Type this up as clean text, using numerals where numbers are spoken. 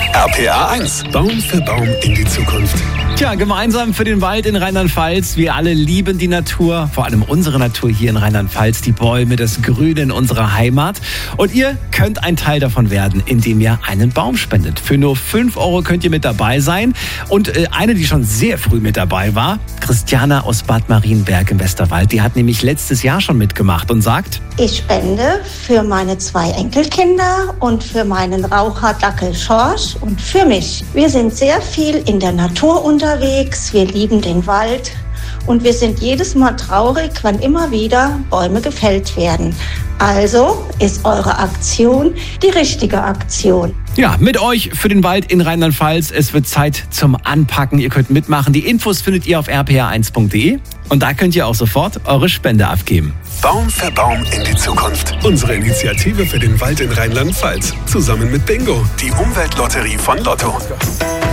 RPA 1. Baum für Baum in die Zukunft. Tja, gemeinsam für den Wald in Rheinland-Pfalz. Wir alle lieben die Natur, vor allem unsere Natur hier in Rheinland-Pfalz, die Bäume, das Grün in unserer Heimat. Und ihr könnt ein Teil davon werden, indem ihr einen Baum spendet. Für nur 5 € könnt ihr mit dabei sein. Und eine, die schon sehr früh mit dabei war, Christiana aus Bad Marienberg im Westerwald, die hat nämlich letztes Jahr schon mitgemacht und sagt: Ich spende für meine 2 Enkelkinder und für meinen Raucherdackel Schorsch und für mich. Wir sind sehr viel in der Natur unterwegs, wir lieben den Wald und wir sind jedes Mal traurig, wenn immer wieder Bäume gefällt werden. Also ist eure Aktion die richtige Aktion. Ja, mit euch für den Wald in Rheinland-Pfalz. Es wird Zeit zum Anpacken. Ihr könnt mitmachen. Die Infos findet ihr auf rpa1.de und da könnt ihr auch sofort eure Spende abgeben. Baum für Baum in die Zukunft. Unsere Initiative für den Wald in Rheinland-Pfalz. Zusammen mit Bingo, die Umweltlotterie von Lotto.